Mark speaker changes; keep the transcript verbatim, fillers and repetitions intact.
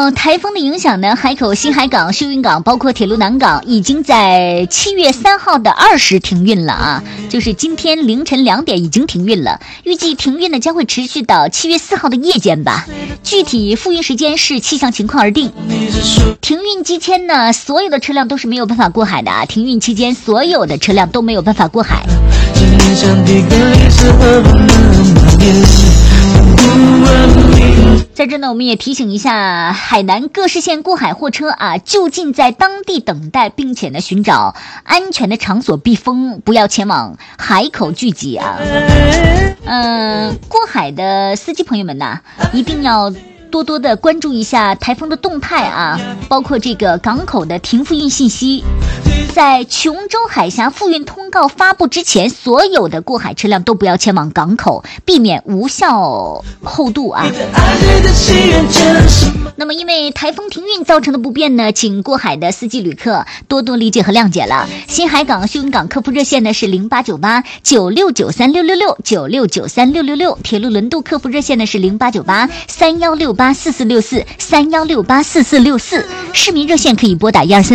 Speaker 1: 到台风的影响呢，海口、新海港、秀云港，包括铁路南港，已经在七月三号的二时停运了啊，就是今天凌晨两点已经停运了。预计停运呢将会持续到七月四号的夜间吧，具体复运时间视气象情况而定。停运期间呢，所有的车辆都是没有办法过海的啊，停运期间所有的车辆都没有办法过海。在这呢，我们也提醒一下海南各市县过海货车啊，就近在当地等待，并且呢寻找安全的场所避风，不要前往海口聚集啊。嗯、呃，过海的司机朋友们呐，一定要多多的关注一下台风的动态啊，包括这个港口的停复运信息。在琼州海峡复运通告发布之前，所有的过海车辆都不要前往港口，避免无效后渡啊。那么因为台风停运造成的不便呢，请过海的司机旅客多多理解和谅解了。新海港、秀云港客服热线呢是零八九八九六九三六六六九六九三六六六，铁路轮渡客服热线呢是零八九八三幺六八四四六四三幺六八四四六四，市民热线可以拨打一二三